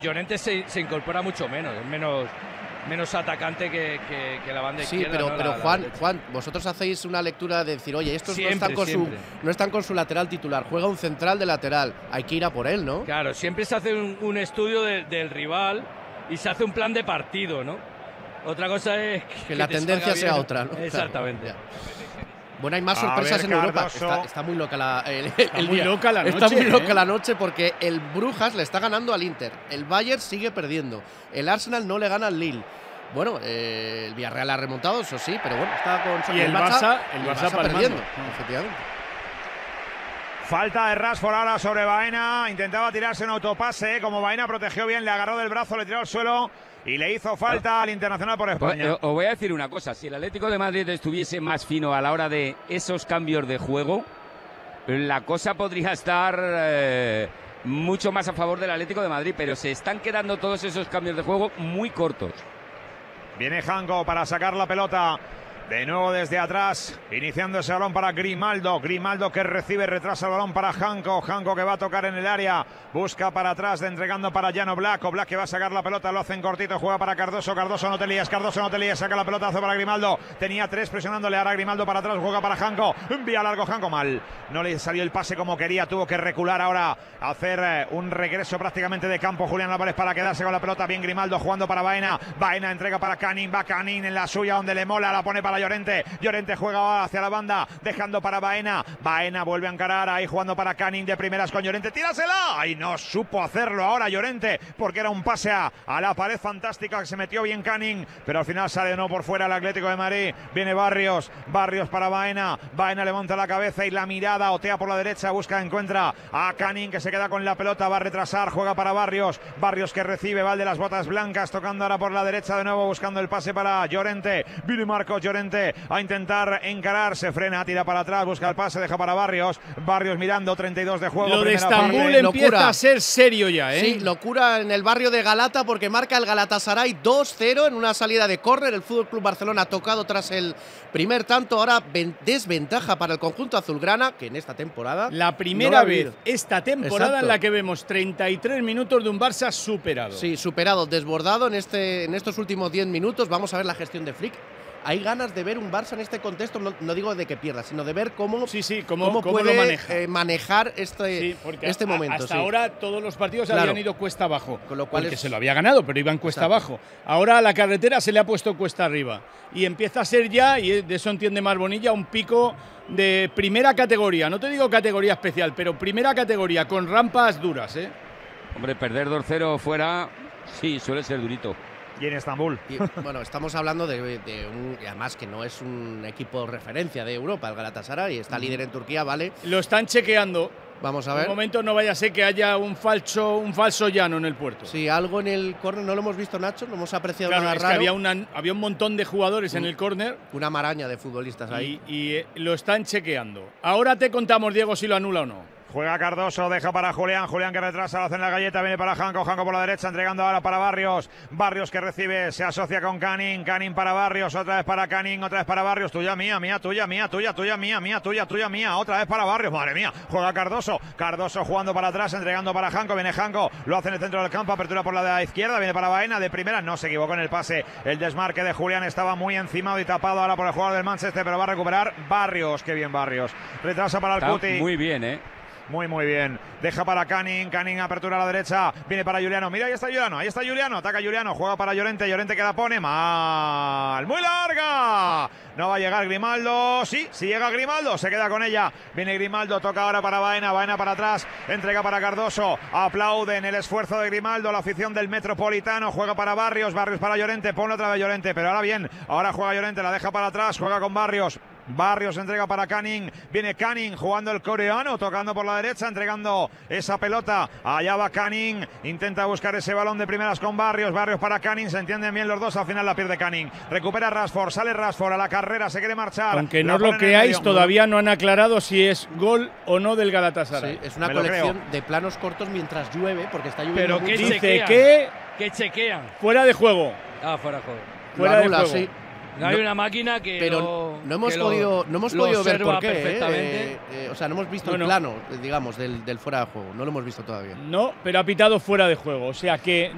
Llorente se incorpora mucho menos, menos atacante que la banda izquierda. Sí, pero Juan, vosotros hacéis una lectura de decir, oye, estos no están con su lateral titular, juega un central de lateral, hay que ir a por él, ¿no? Claro, siempre se hace un estudio del rival y se hace un plan de partido, ¿no? Otra cosa es que la tendencia sea otra, ¿no? Exactamente. Claro, bueno, hay más sorpresas en Europa. Está muy loca la noche. Está muy loca la noche porque el Brujas le está ganando al Inter. El Bayern sigue perdiendo. El Arsenal no le gana al Lille. Bueno, el Villarreal ha remontado, eso sí, pero bueno, está con... Y el Barça perdiendo, efectivamente. Falta de Rashford ahora sobre Baena. Intentaba tirarse un autopase. Como Baena protegió bien, le agarró del brazo, le tiró al suelo y le hizo falta al Internacional por España. Os voy a decir una cosa. Si el Atlético de Madrid estuviese más fino a la hora de esos cambios de juego, la cosa podría estar mucho más a favor del Atlético de Madrid. Pero se están quedando todos esos cambios de juego muy cortos. Viene Janko para sacar la pelota. De nuevo desde atrás, iniciando ese balón para Grimaldo. Grimaldo que recibe, retrasa el balón para Janko. Janko que va a tocar en el área. Busca para atrás, entregando para Jan Oblak. Oblak que va a sacar la pelota, lo hace en cortito. Juega para Cardoso. Cardoso no te líes, saca la pelota, hace para Grimaldo. Tenía tres presionándole, ahora Grimaldo para atrás. Juega para Janko. Envía largo Janko, mal. No le salió el pase como quería. Tuvo que recular ahora, hacer un regreso prácticamente de campo. Julián Álvarez para quedarse con la pelota. Bien Grimaldo jugando para Baena. Baena entrega para Canning. Va Canning en la suya donde le mola. La pone para Llorente. Llorente juega hacia la banda, dejando para Baena. Baena vuelve a encarar, ahí jugando para Canning de primeras con Llorente. ¡Tírasela! Ay, no supo hacerlo ahora Llorente, porque era un pase a la pared fantástica que se metió bien Canning, pero al final sale no por fuera el Atlético de Madrid. Viene Barrios para Baena. Baena levanta la cabeza y la mirada, otea por la derecha, encuentra a Canning que se queda con la pelota, va a retrasar, juega para Barrios. Barrios que recibe, va el de las botas blancas, tocando ahora por la derecha de nuevo, buscando el pase para Llorente. Viene Marcos Llorente a intentar encarar, se frena, tira para atrás, busca el pase, deja para Barrios. Barrios mirando, 32 de juego. Lo de Estambul empieza a ser serio ya, ¿eh? Sí, locura en el barrio de Galata porque marca el Galatasaray 2-0 en una salida de córner. El FC Barcelona ha tocado tras el primer tanto, ahora desventaja para el conjunto azulgrana, que en esta temporada… La primera vez esta temporada en la que vemos 33 minutos de un Barça superado. Sí, superado, desbordado en estos últimos 10 minutos. Vamos a ver la gestión de Flick. Hay ganas de ver un Barça en este contexto, no digo de que pierda, sino de ver cómo puede manejar este momento. Hasta ahora todos los partidos habían ido cuesta abajo, con lo cual porque se lo había ganado, pero iban cuesta abajo. Ahora a la carretera se le ha puesto cuesta arriba y empieza a ser ya, y de eso entiende más Bonilla, un pico de primera categoría. No te digo categoría especial, pero primera categoría, con rampas duras, ¿eh? Hombre, perder 2-0 fuera, sí, suele ser durito. Y en Estambul. Bueno, estamos hablando de un… Además que no es un equipo referencia de Europa, el Galatasaray, está líder en Turquía, ¿vale? Lo están chequeando. Vamos a ver. En un momento no vaya a ser que haya un falso llano en el puerto. Sí, algo en el córner, no lo hemos visto, Nacho, no hemos apreciado nada es raro. Que había un montón de jugadores en el córner. Una maraña de futbolistas ahí. Y lo están chequeando. Ahora te contamos, Diego, si lo anula o no. Juega Cardoso, deja para Julián. Julián que retrasa, lo hace en la galleta, viene para Janko. Janko por la derecha, entregando ahora para Barrios. Barrios que recibe, se asocia con Canning. Canning para Barrios, otra vez para Canning, otra vez para Barrios. Tuya, mía, mía, tuya, mía, tuya, tuya, mía, mía, tuya, tuya, mía. Otra vez para Barrios, madre mía. Juega Cardoso. Cardoso jugando para atrás, entregando para Janko. Viene Janko, lo hace en el centro del campo, apertura por la izquierda. Viene para Baena, de primera, no se equivocó en el pase. El desmarque de Julián estaba muy encimado y tapado ahora por el jugador del Manchester, pero va a recuperar Barrios. Qué bien Barrios. Retrasa para el Cuti. Muy bien, ¿eh? Muy bien. Deja para Canning. Canning apertura a la derecha. Viene para Juliano. Mira, ahí está Juliano. Ahí está Juliano. Ataca Juliano. Juega para Llorente. Llorente que la pone mal. Muy larga. No va a llegar Grimaldo. Sí llega Grimaldo. Se queda con ella. Viene Grimaldo. Toca ahora para Baena. Baena para atrás. Entrega para Cardoso. Aplauden el esfuerzo de Grimaldo. La afición del Metropolitano. Juega para Barrios. Barrios para Llorente. Pone otra vez Llorente. Pero ahora bien. Ahora juega Llorente. La deja para atrás. Juega con Barrios. Barrios entrega para Canning. Viene Canning jugando el coreano, tocando por la derecha, entregando esa pelota. Allá va Canning. Intenta buscar ese balón de primeras con Barrios. Barrios para Canning. Se entienden bien los dos. Al final la pierde Canning. Recupera Rashford. Sale Rashford a la carrera. Se quiere marchar. Aunque no os lo creáis, todavía no han aclarado si es gol o no del Galatasaray. Sí, es una colección de planos cortos mientras llueve, porque está lloviendo. Pero dice que chequean. Fuera de juego. Ah, fuera de juego. Fuera de juego. Sí. No hay una máquina que pero no hemos podido ver por qué, perfectamente. O sea, no hemos visto el plano, digamos, del fuera de juego. No lo hemos visto todavía. No, pero ha pitado fuera de juego. O sea que